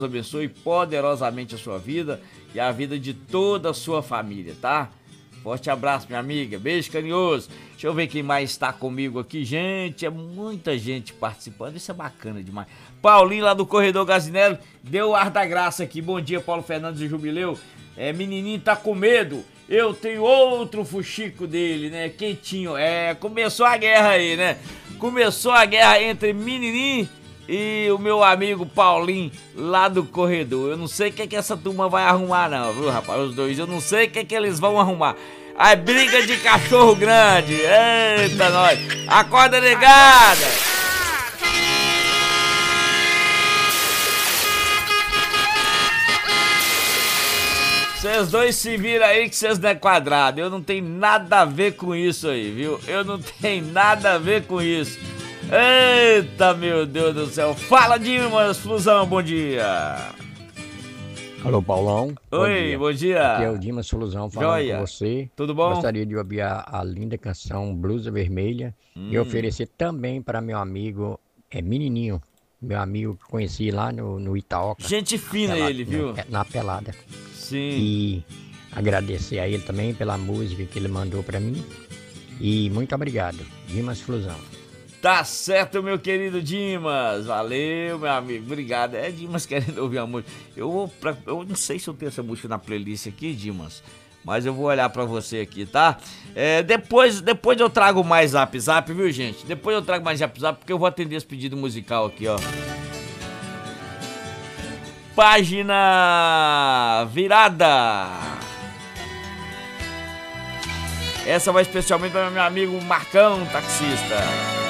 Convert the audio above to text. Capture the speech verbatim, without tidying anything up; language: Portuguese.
abençoe poderosamente a sua vida e a vida de toda a sua família, tá? Forte abraço, minha amiga. Beijo carinhoso. Deixa eu ver quem mais está comigo aqui. Gente, é muita gente participando. Isso é bacana demais. Paulinho lá do Corredor Gazinello deu o ar da graça aqui. Bom dia, Paulo Fernandes e Jubileu. É, menininho tá com medo. Eu tenho outro fuxico dele, né? Quentinho. É, começou a guerra aí, né? Começou a guerra entre menininho e o meu amigo Paulinho lá do corredor. Eu não sei o que, é que essa turma vai arrumar não, viu, rapaz? Os dois, eu não sei o que, é que eles vão arrumar. A briga de cachorro grande. Eita, nós. Acorda, negada. Vocês dois se viram aí que vocês não é quadrado. Eu não tenho nada a ver com isso aí, viu? Eu não tenho nada a ver com isso. Eita, meu Deus do céu. Fala, Dimas Flusão, bom dia. Alô, Paulão. Oi, bom dia. Bom dia. Aqui é o Dimas Flusão falando Joia. com você. Tudo bom? Gostaria de ouvir a, a linda canção Blusa Vermelha hum. e oferecer também para meu amigo é, Menininho, meu amigo que conheci lá no, no Itaoca. Gente fina pelada, ele, viu? Na, na pelada. Sim. E agradecer a ele também pela música que ele mandou para mim. E muito obrigado, Dimas Flusão. Tá certo, meu querido Dimas. Valeu, meu amigo. Obrigado. É Dimas querendo ouvir a música. Eu vou pra, eu não sei se eu tenho essa música na playlist aqui, Dimas, mas eu vou olhar pra você aqui, tá? É, depois, depois eu trago mais zap zap, viu, gente? Depois eu trago mais zap zap, porque eu vou atender esse pedido musical aqui, ó. Página virada. Essa vai especialmente para meu amigo Marcão, taxista.